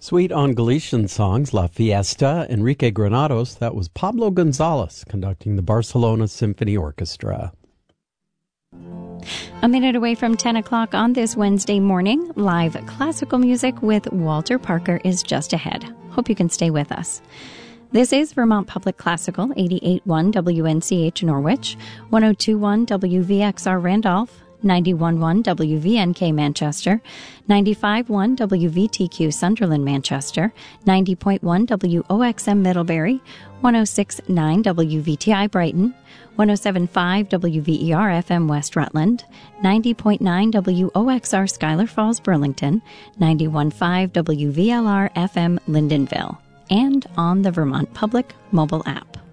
Sweet on Galician songs, La Fiesta, Enrique Granados. That was Pablo Gonzalez conducting the Barcelona Symphony Orchestra. A minute away from 10 o'clock on this Wednesday morning, live classical music with Walter Parker is just ahead. Hope you can stay with us. This is Vermont Public Classical, 88.1 WNCH Norwich, 102.1 WVXR Randolph, 91.1 WVNK Manchester, 95.1 WVTQ Sunderland Manchester, 90.1 WOXM Middlebury, 106.9 WVTI Brighton, 107.5 WVER FM West Rutland, 90.9 WOXR Schuyler Falls Burlington, 91.5 WVLR FM Lyndonville, and on the Vermont Public mobile app.